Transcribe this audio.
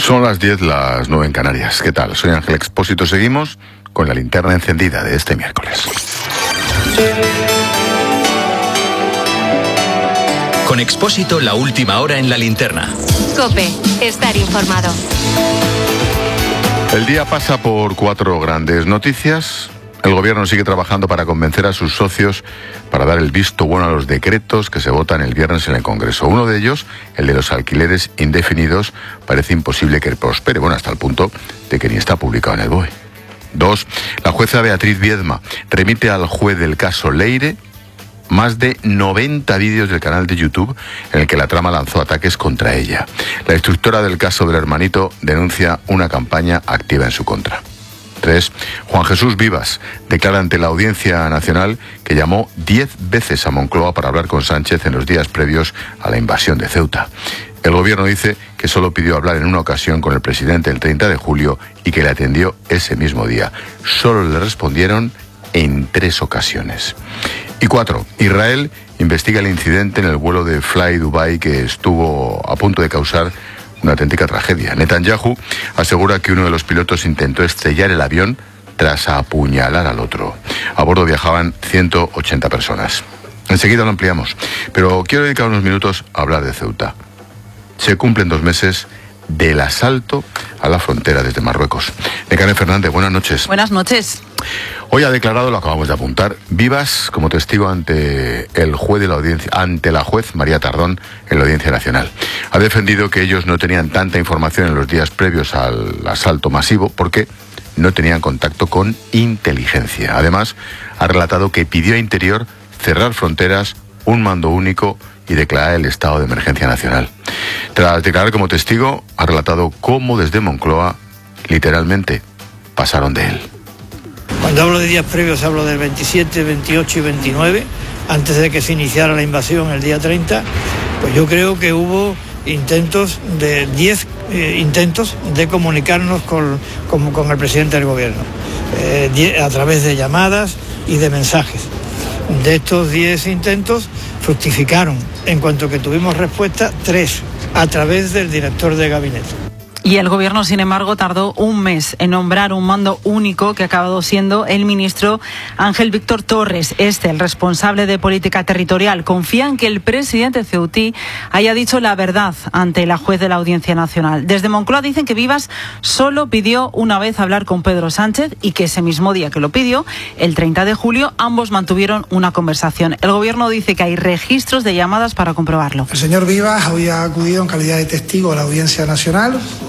Son las 10, las 9 en Canarias. ¿Qué tal? Soy Ángel Expósito. Seguimos con la linterna encendida de este miércoles. Con Expósito, la última hora en la linterna. COPE, estar informado. El día pasa por 4 grandes noticias. El gobierno sigue trabajando para convencer a sus socios para dar el visto bueno a los decretos que se votan el viernes en el Congreso. Uno de ellos, el de los alquileres indefinidos, parece imposible que prospere, hasta el punto de que ni está publicado en el BOE. 2. La jueza Beatriz Viedma remite al juez del caso Leire más de 90 vídeos del canal de YouTube en el que la trama lanzó ataques contra ella. La instructora del caso del hermanito denuncia una campaña activa en su contra. 3. Juan Jesús Vivas declara ante la Audiencia Nacional que llamó 10 veces a Moncloa para hablar con Sánchez en los días previos a la invasión de Ceuta. El gobierno dice que solo pidió hablar en una ocasión con el presidente el 30 de julio y que le atendió ese mismo día. Solo le respondieron en 3 ocasiones. Y 4. Israel investiga el incidente en el vuelo de Fly Dubai que estuvo a punto de causar una auténtica tragedia. Netanyahu asegura que uno de los pilotos intentó estrellar el avión tras apuñalar al otro. A bordo viajaban 180 personas. Enseguida lo ampliamos, pero quiero dedicar unos minutos a hablar de Ceuta. Se cumplen 2 meses del asalto a la frontera desde Marruecos. Nekane Fernández, buenas noches. Buenas noches. Hoy ha declarado, lo acabamos de apuntar, Vivas como testigo ante el juez de la audiencia, ante la juez María Tardón en la Audiencia Nacional. Ha defendido que ellos no tenían tanta información en los días previos al asalto masivo porque no tenían contacto con inteligencia. Además, ha relatado que pidió a Interior cerrar fronteras, un mando único y declarar el estado de emergencia nacional. Tras declarar como testigo, ha relatado cómo desde Moncloa, literalmente, pasaron de él. Cuando hablo de días previos hablo del 27, 28 y 29, antes de que se iniciara la invasión el día 30, pues yo creo que hubo intentos de 10 intentos de comunicarnos con el presidente del gobierno, a través de llamadas y de mensajes. De estos 10 intentos fructificaron, en cuanto que tuvimos respuesta, 3 a través del director de gabinete. Y el gobierno, sin embargo, tardó un mes en nombrar un mando único que ha acabado siendo el ministro Ángel Víctor Torres, el responsable de política territorial. Confía en que el presidente ceutí haya dicho la verdad ante la juez de la Audiencia Nacional. Desde Moncloa dicen que Vivas solo pidió una vez hablar con Pedro Sánchez y que ese mismo día que lo pidió, el 30 de julio, ambos mantuvieron una conversación. El gobierno dice que hay registros de llamadas para comprobarlo. El señor Vivas había acudido en calidad de testigo a la Audiencia Nacional.